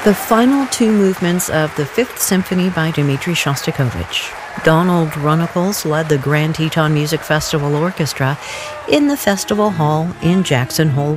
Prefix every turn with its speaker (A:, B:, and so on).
A: the final two movements of the Fifth Symphony by Dmitri Shostakovich. Donald Runnicles led the Grand Teton Music Festival Orchestra in the Festival Hall in Jackson Hole,